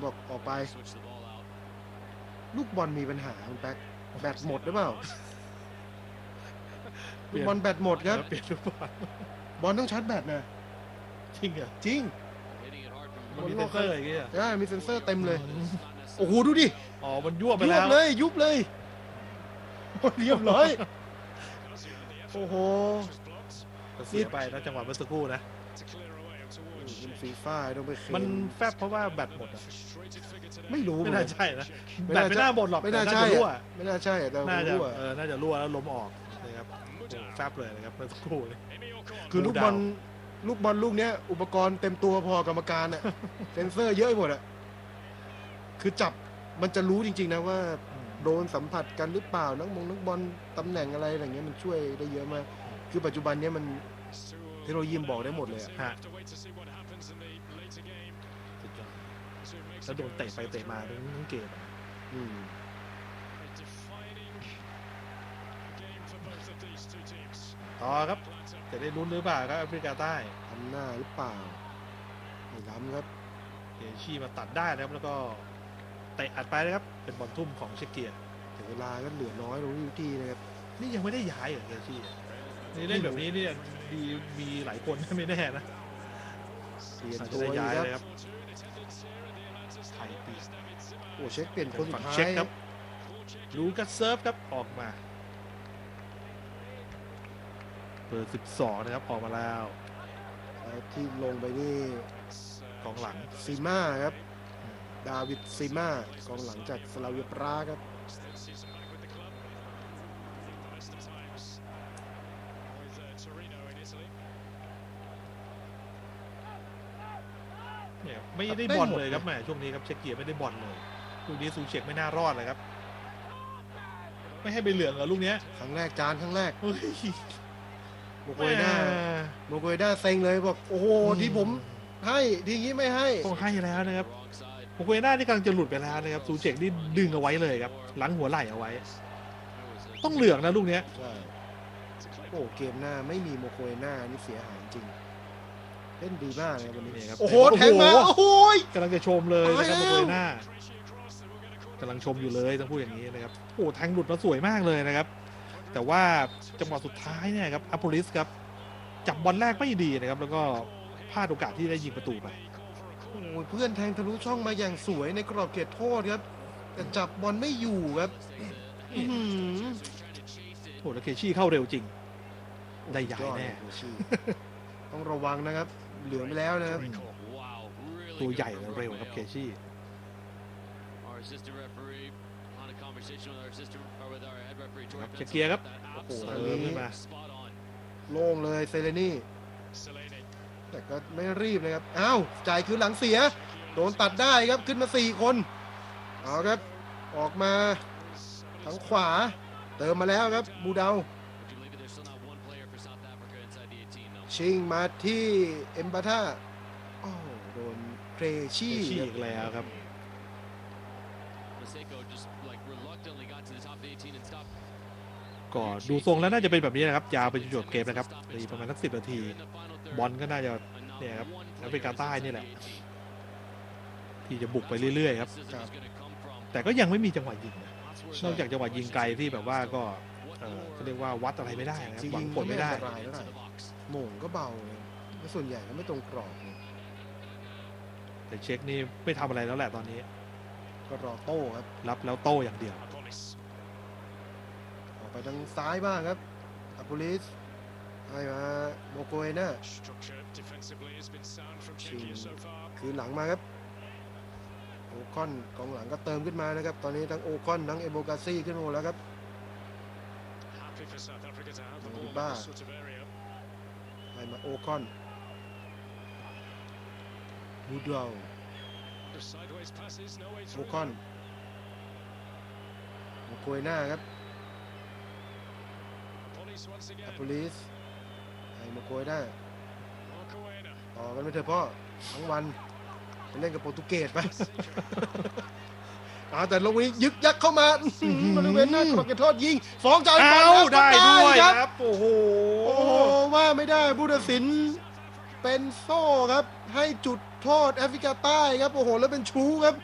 บอกออกไปลูกบอลมีปัญหาคุณแป๊กแบตหมดหรือเปล่าลูกบอลแบตหมดครับเปลี่ยนลูกบอลต้องชาร์จแบตนะจริงเหรอจริงมันมีเซนเซอร์อย่างเงี้ยใช่มีเซนเซอร์เต็มเลยโอ้โหดูดิอ๋อมันยั่วไปแล้วยุบเลยเรียบร้อยโอ้โหเสียไปแล้วจังหวะเมื่อสักครู่นะมันฟีฟ่าต้องไปมันแฟบเพราะว่าแบตหมดอ่ะไม่รู้ไม่น่าใช่นะแบตไม่น่าหมดหรอกไม่น่าใช่ไม่น่าใช่แต่น่าจะรั่วแล้วล้มออกนะครับแฟบเลยนะครับเมื่อสักครู่เลยคือลูกบอลลูกเนี้ยอุปกรณ์เต็มตัวพอกรรมการอ่ะเซนเซอร์เยอะหมดอ่ะคือจับมันจะรู้จริงๆนะว่าโดนสัมผัสกันหรือเปล่านักบอลตำแหน่งอะไรอย่างเงี้ยมันช่วยได้เยอะมากคือปัจจุบันเนี้ยมันเทคโนโลยีบอกได้หมดเลยฮะแล้วโดนเตะไปเตะมาทั้งเกมต่อครับจะได้ลุ้นหรือเปล่าครับแอฟริกาใต้ทำหน้าหรือเปล่าไม่ทำครับเกชีมาตัดได้นะครับแล้วก็เตะอัดไปนะครับเป็นบอลทุ่มของเชคเกียถึงเวลาก็เหลือน้อยลงทุกทีนะครับนี่ยังไม่ได้ย้ายเหรอเกชีนี่เล่นแบบนี้เนี่ยดีมีหลายคนไม่แน่นะเปลี่ยนตัวย้ายเลยครับไทยปีโอ้เช็คเปลี่ยนคนสุดท้ายครับลูกัสเซิร์ฟครับออกมาเบอร์12นะครับออกมาแล้วที่ลงไปนี่กองหลังซีม่าครับดาวิดซีม่ากองหลังจากสลาเวียปราครับเนี่ยไม่ได้บอลเลยครับแหมช่วงนี้ครับเชคเกียไม่ได้บอลเลยลูกนี้ซูเช็คไม่น่ารอดเลยครับไม่ให้ใบเหลืองเหรอลูกนี้ครั้งแรกครั้งแรกโมโกยด้าเซ็งเลยบอกโอ้โหที่ผมให้ทีนี้ไม่ให้ต้องให้แล้วนะครับโมโกยด้านี่กำลังจะหลุดไปแล้วนะครับซูเช็คนี่ดึงเอาไว้เลยครับหลังหัวไหล่เอาไว้ต้องเหลืองนะลูกนี้โอ้เกมหน้าไม่มีโมโกยด้านี่เสียหายจริงเล่นดีมากเลยวันนี้ครับโอ้โหแทงมาโอ้โหกำลังจะชมเลยนะครับโมโกยด้ากำลังชมอยู่เลยต้องพูดอย่างนี้นะครับโอ้แทงหลุดมาสวยมากเลยนะครับแต่ว่าจังหวะสุดท้ายเนี่ยครับอัปโปลิสครับจับบอลแรกไม่ดีนะครับแล้วก็พลาดโอกาสที่ได้ยิงประตูไปโอ้เพื่อนแทงทะลุช่องมาอย่างสวยในกรอบเขตโทษครับแต่จับบอลไม่อยู่ครับโอ้แล้วเคชี่เข้าเร็วจริงได้ใหญ่แน่ต้องระวังนะครับเหลือไปแล้วนะครับตัวใหญ่เร็วครับเคชี่เชคเกียร์ครับโอ้โหเริ่มขึ้นมาโล่งเลยเซเลนี่แต่ก็ไม่รีบนะครับอ้าวจ่ายคืนหลังเสียโดนตัดได้ครับขึ้นมา4คนเอาครับออกมาทางขวาเติมมาแล้วครับบูเดาชิงมาที่เอ็มบาท่าโอ้โดนเครชี่อีกแล้วครับก็ดูทรงแล้วน่าจะเป็นแบบนี้นะครับยาวไปจนจบเกมนะครับอีกประมาณสัก10 นาทีบอลก็น่าจะเนี่ยครับแอฟริกาใต้นี่แหละที่จะบุกไปเรื่อยๆครับแต่ก็ยังไม่มีจังหวะยิงนอกจากจังหวะยิงไกลที่แบบว่าก็เขาเรียกว่าวัดอะไรไม่ได้นะครับหวังผลไม่ได้โหม่งก็เบาเลยส่วนใหญ่ก็ไม่ตรงกรอบแต่เช็คนี่ไม่ทำอะไรแล้วแหละตอนนี้ก็รอโต้ครับรับแล้วโต้อย่างเดียวออกไปทางซ้ายบ้างครับอัปโปลิสให้มาโมโกเอน่าคือหลังมาครับโอคอนกองหลังก็เติมขึ้นมานะครับตอนนี้ทั้งโอคอนทั้งเอโบกาซี่ขึ้นมาแล้วครับบ้าให้มาโอคอนบูดาวโอคอนโมโกเอน่าครับอัปโปลิสให้โมโกเอน่าต่อกันไปเถอะพ่อทั้งวันไปเล่นกับโปรตุเกสไปแต่ลงนี้ยึกยักเข้ามาบริเวณหน้ากรอบเขตโทษยิง2 จากบอลได้ด้วยครับโอ้โหว่าไม่ได้ผู้ตัดสินเป็นโซ่ครับให้จุดโทษแอฟริกาใต้ครับโอ้โหแล้วเป็นชูครับ